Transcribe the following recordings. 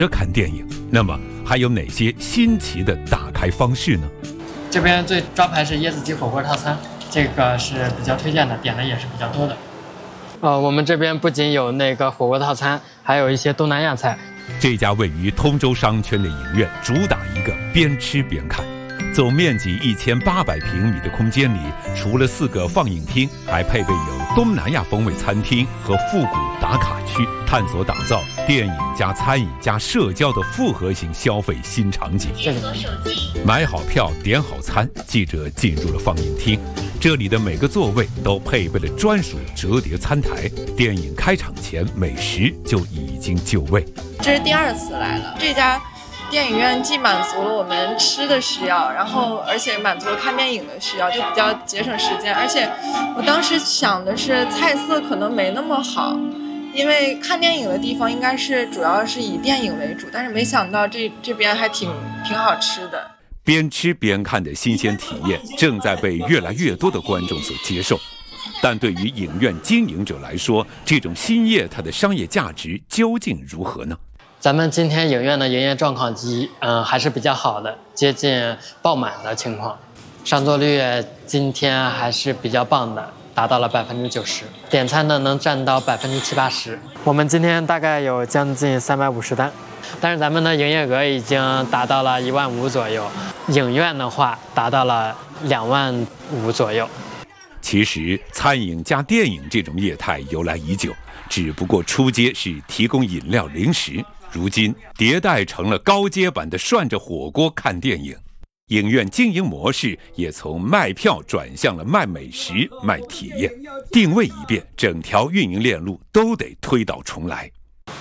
着看电影。那么还有哪些新奇的打开方式呢？ 这边最招牌是椰子鸡火锅套餐，这个是比较推荐的，点的也是比较多的。我们这边不仅有那个火锅套餐，还有一些东南亚菜。 这家位于通州商圈的影院主打一个边吃边看。总面积1800平米的空间里，除了4个放映厅，还配备有东南亚风味餐厅和复古打卡区，探索打造电影加餐饮加社交的复合型消费新场景。买好票点好餐，记者进入了放映厅。这里的每个座位都配备了专属折叠餐台，电影开场前美食就已经就位。 这是第2次来了，这家电影院既满足了我们吃的需要，然后而且满足了看电影的需要，就比较节省时间。而且我当时想的是菜色可能没那么好，因为看电影的地方应该是主要是以电影为主，但是没想到这边还挺好吃的。 边吃边看的新鲜体验正在被越来越多的观众所接受，但对于影院经营者来说，这种新业态的商业价值究竟如何呢？ 咱们今天影院的营业状况还是比较好的，接近爆满的情况，上座率今天还是比较棒的，达到了90%，点餐的能占到70-80%。我们今天大概有将近350单，但是咱们的营业额已经达到了15000左右，影院的话达到了25000左右。 其实餐饮加电影这种业态由来已久，只不过初阶是提供饮料零食，如今迭代成了高阶版的涮着火锅看电影。影院经营模式也从卖票转向了卖美食、卖体验，定位一变，整条运营链路都得推倒重来。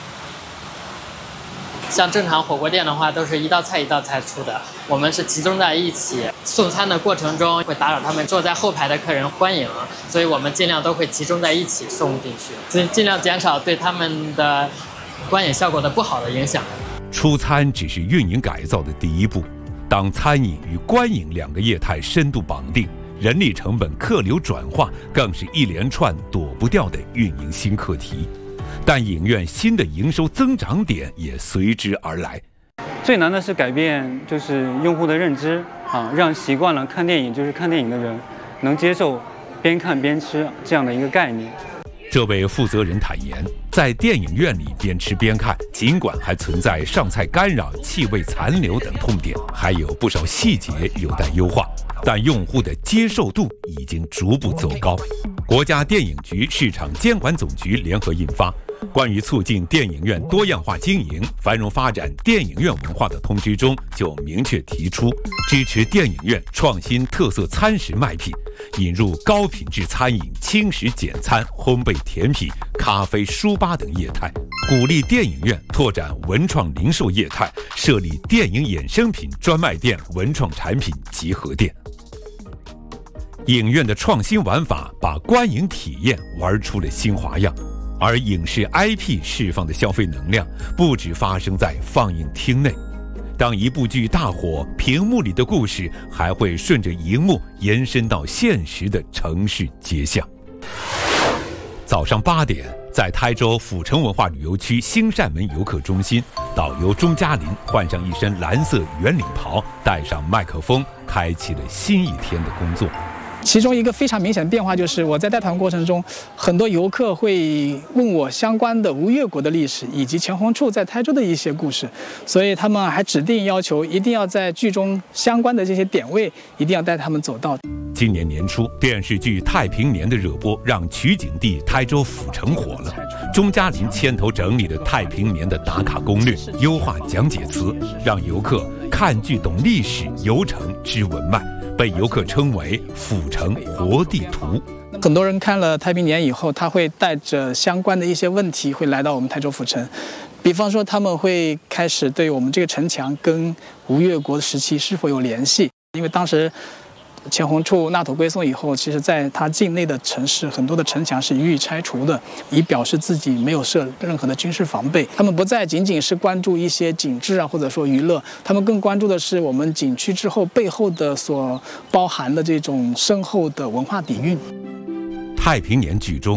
像正常火锅店的话，都是一道菜一道菜出的，我们是集中在一起。送餐的过程中会打扰他们坐在后排的客人观影，所以我们尽量都会集中在一起送进去，尽量减少对他们的观影效果的不好的影响。 出餐只是运营改造的第一步，当餐饮与观影2个业态深度绑定，人力成本、客流转化更是一连串躲不掉的运营新课题。但影院新的营收增长点也随之而来。 最难的是改变就是用户的认知让习惯了看电影就是看电影的人能接受边看边吃这样的一个概念。 这位负责人坦言，在电影院里边吃边看，尽管还存在上菜干扰、气味残留等痛点，还有不少细节有待优化，但用户的接受度已经逐步走高。国家电影局市场监管总局联合印发《关于促进电影院多样化经营、繁荣发展电影院文化的通知》中就明确提出，支持电影院创新特色餐食卖品，引入高品质餐饮、轻食简餐、烘焙甜品、咖啡、书吧等业态，鼓励电影院拓展文创零售业态，设立电影衍生品专卖店、文创产品集合店。影院的创新玩法把观影体验玩出了新花样，而影视 IP 释放的消费能量不只发生在放映厅内，当一部剧大火，屏幕里的故事还会顺着荧幕延伸到现实的城市街巷。早上8点，在台州府城文化旅游区新善门游客中心，导游钟嘉林换上一身蓝色圆领袍，带上麦克风，开启了新一天的工作。 其中一个非常明显的变化就是我在带团过程中，很多游客会问我相关的吴越国的历史以及钱弘处在台州的一些故事，所以他们还指定要求一定要在剧中相关的这些点位一定要带他们走到。 今年年初，电视剧《太平年》的热播让取景地台州府城火了。钟嘉林牵头整理了《太平年》的打卡攻略，优化讲解词，让游客看剧懂历史，游程知文脉，被游客称为府城活地图。 很多人看了《太平年》以后，他会带着相关的一些问题会来到我们台州府城，比方说他们会开始对我们这个城墙跟吴越国时期是否有联系，因为当时钱弘处纳土归宋以后，其实在他境内的城市很多的城墙是予以拆除的，以表示自己没有设任何的军事防备。他们不再仅仅是关注一些景致或者说娱乐，他们更关注的是我们景区之后背后的所包含的这种深厚的文化底蕴。 太平年剧中，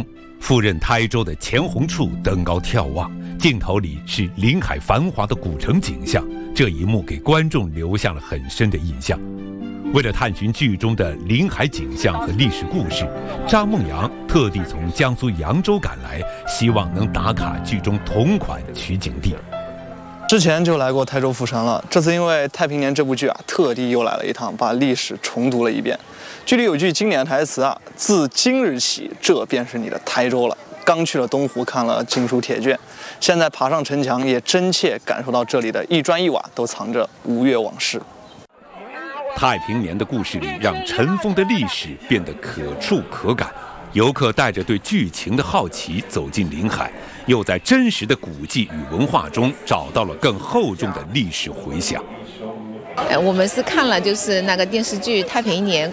赴任台州的钱洪处登高眺望，镜头里是临海繁华的古城景象，这一幕给观众留下了很深的印象。为了探寻剧中的临海景象和历史故事，张梦阳特地从江苏扬州赶来，希望能打卡剧中同款取景地。 之前就来过台州府城了，这次因为《太平年》这部剧特地又来了一趟，把历史重读了一遍。剧里有句经典台词自今日起，这便是你的台州了。刚去了东湖看了经书铁卷，现在爬上城墙，也真切感受到这里的一砖一瓦都藏着吴越往事。 太平年的故事里，让尘封的历史变得可触可感。游客带着对剧情的好奇走进临海，又在真实的古迹与文化中找到了更厚重的历史回响。 我们是看了就是那个电视剧《太平年》